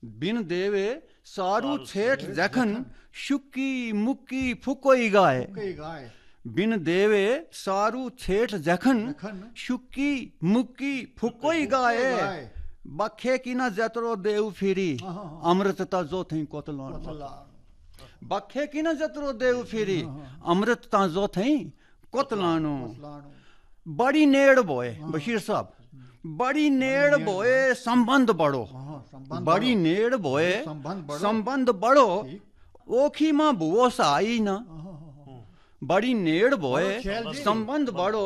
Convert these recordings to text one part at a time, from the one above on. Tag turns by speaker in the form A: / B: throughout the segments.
A: बिन देवे सारू छेठ जखन शुक्की मुक्की फुकोई गाय बिन देवे सारू छेठ जखन शुक्की मुक्की फुकोई गाय बखे की ना जतरो देव फिरी अमृतता जो थी कोतलान बखे की ना जतरो देव फिरी अमृतता जो थी कोतलानो बड़ी नेड़ बोए बशीर साहब बड़ी नेड़ बोए संबंध बड़ो बड़ी नेड़ बोए संबंध बड़ो ओखी मां बुओ साई ना बड़ी नेड़ बोए संबंध बड़ो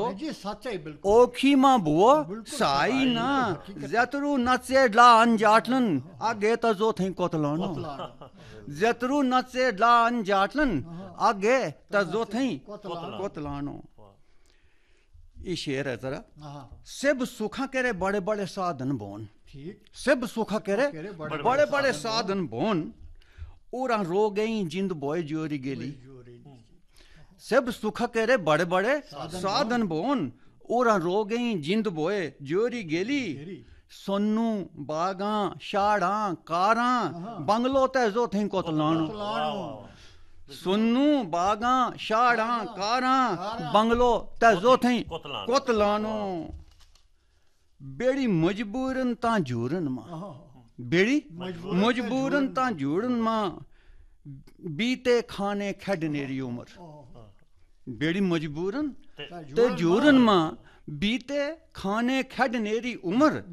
A: ओखी मां बुओ साई ना जतरू नचे डला अनजाटलन आगे तजो थई कोतलानो जतरू नचे डला अनजाटलन आगे तजो थई कोतलानो ये शेर है जरा सब सुखा करे बड़े बड़े साधन बोन सब सुखा करे बड़े बड़े साधन बोन और रो गई जिंद बोए जोरी गेली सब सुखा करे बड़े बड़े साधन बोन और रो गई जिंद बोए जोरी गेली सोनू बागा शाड़ा कारा बंगलो तेजो थी कोतलानो सुन्नू बागा शाड़ा कारा बंगलो तेजो थई कोतलानो बेड़ी मजबूरन ता जूरन मां बेड़ी मजबूरन ता जूरन मां बीते खाने खेडनेरी उम्र बेड़ी मजबूरन ते जूरन मां बीते खाने खेडनेरी उम्र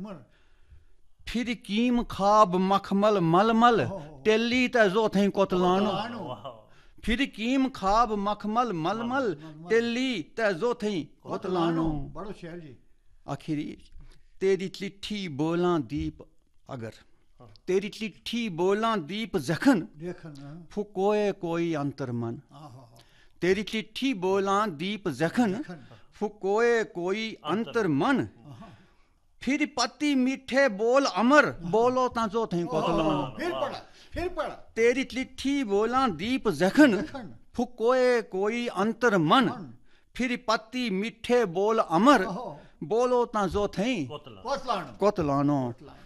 A: फिर कीम खाब मखमल मलमल टेली तेजो थई कोतलानो फिर कीम खाब मखमल मलमल टेली तेजो थई कोतलानो बड़ो शेर जी आखिरी तेरी चिट्ठी बोला दीप अगर तेरी चिट्ठी बोला दीप जखन फुकोए कोई अंतर मन तेरी चिट्ठी बोला दीप जखन फुकोए कोई अंतर मन फिर पति मीठे बोल अमर बोलो ताजो थई कोतलानो फिर पढ़ा तेरी चिट्ठी बोला दीप जखन फुकोए कोई अंतर मन फिर पति मीठे बोल अमर बोलो ता जो थई कोतलानो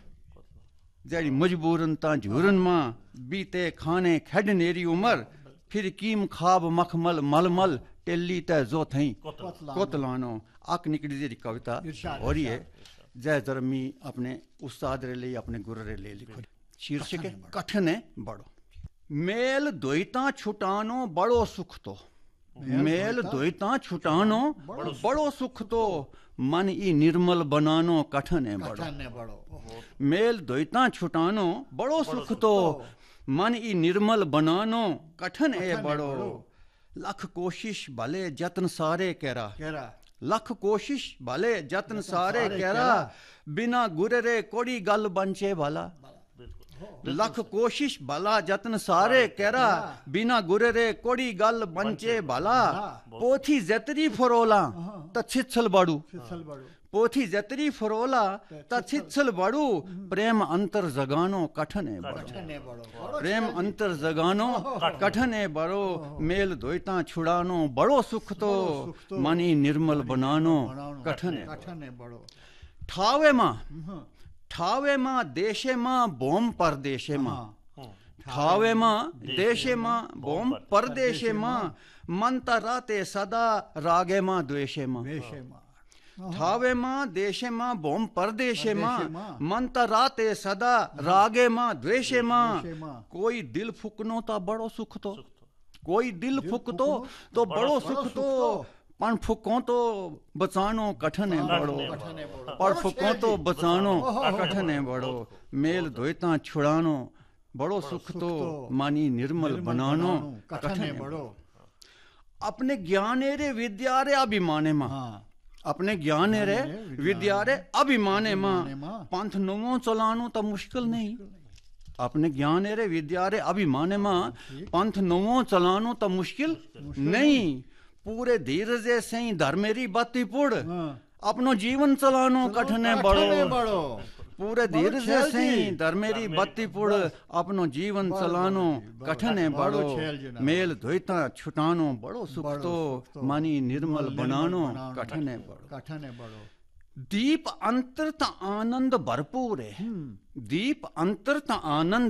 A: जड़ी मजबूरन ता झूरन मां बीते खाने खेडनेरी उमर फिर कीम खाब मखमल मलमल टेली ते जो थई कोतलानो आक निकली जेरी कविता हो रही है जय जरमी अपने उस्ताद रे ले अपने गुरु रे ले लिखो शीर्षक कठिन है बड़ो मेल द्वैता छुटानो बड़ो सुख तो मेल द्वैता छुटानो बड़ो सुख तो मन ई निर्मल बनानो कठिन है बड़ो मेल द्वैता छुटानो बड़ो सुख तो मन ई निर्मल बनानो कठिन है बड़ो लख कोशिश भले जतन सारे केरा लख कोशिश भले जतन सारे केरा बिना गुरे रे कोड़ी गल बंचे भला लख कोशिश भला जतन सारे केरा बिना गुरे रे कोड़ी गल बंचे भला पोथी जतरी फरोला त छिछल बाड़ू पोथी जतरी फरोला त छिछल बाड़ू प्रेम अंतर जगानो कठिन है बड़ो प्रेम अंतर जगानो कठिन है बड़ो मेल द्वैता छुड़ानो बड़ो सुख तो मनी निर्मल बनानो कठिन है बड़ो ठावे मां देशे मां बोम परदेशे मां ठावे मां देशे मां बोम परदेशे मां मंता राते सदा रागे मां द्वेषे मां ठावे मां देशे मां बोम परदेशे मां मंता राते सदा रागे मां द्वेषे मां कोई दिल फुकनो ता बड़ो सुख तो कोई दिल फुकतो तो बड़ो सुख तो पण फुको तो बचानो कठिन है बड़ो पर फुको तो बचानो कठिन है बड़ो मेल द्वैता छुड़ानो बड़ो सुख तो मानी निर्मल बनानो कठिन है बड़ो अपने ज्ञान रे विद्या रे अभिमाने मां अपने ज्ञान रे विद्या रे अभिमाने मां पंथ नवो चलानो तो मुश्किल नहीं अपने ज्ञान रे विद्या रे अभिमाने मां पंथ नवो चलानो तो मुश्किल नहीं पूरे धीरज से ही धर्मेरी बाती पुड़ अपनो जीवन चलानो कठिन है बड़ो पूरे धीरज से ही धर्मेरी बाती पुड़ अपनो जीवन चलानो कठिन है बड़ो मेल द्वैता छुटानो बड़ो सुख तो मानी निर्मल बनानो कठिन है बड़ो दीप अंतरत आनंद भरपूर है दीप अंतरत आनंद